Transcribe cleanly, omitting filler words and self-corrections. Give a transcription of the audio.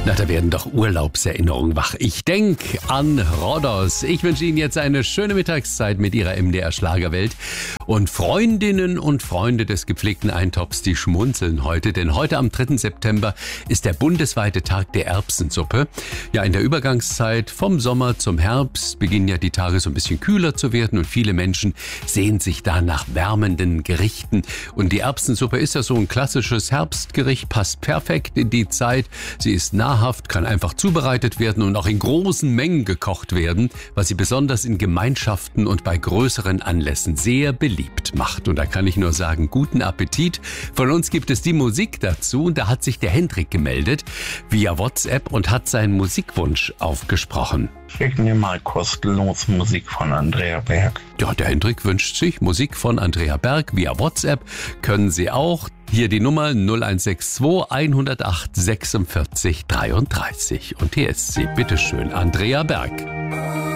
Na, da werden doch Urlaubserinnerungen wach. Ich denke an Rhodos. Ich wünsche Ihnen jetzt eine schöne Mittagszeit mit Ihrer MDR-Schlagerwelt. Und Freundinnen und Freunde des gepflegten Eintopfs, die schmunzeln heute. Denn heute am 3. September ist der bundesweite Tag der Erbsensuppe. Ja, in der Übergangszeit vom Sommer zum Herbst beginnen ja die Tage so ein bisschen kühler zu werden. Und viele Menschen sehnen sich da nach wärmenden Gerichten. Und die Erbsensuppe ist ja so ein klassisches Herbstgericht, passt perfekt in die Zeit. Sie ist nahrhaft, kann einfach zubereitet werden und auch in großen Mengen gekocht werden, was sie besonders in Gemeinschaften und bei größeren Anlässen sehr beliebt macht. Und da kann ich nur sagen, guten Appetit. Von uns gibt es die Musik dazu und da hat sich der Hendrik gemeldet via WhatsApp und hat seinen Musikwunsch aufgesprochen. Schick mir mal kostenlos Musik von Andrea Berg. Ja, der Hendrik wünscht sich Musik von Andrea Berg via WhatsApp. Können Sie auch. Hier die Nummer 0162 108 46 33. Und hier ist sie, bitteschön, Andrea Berg.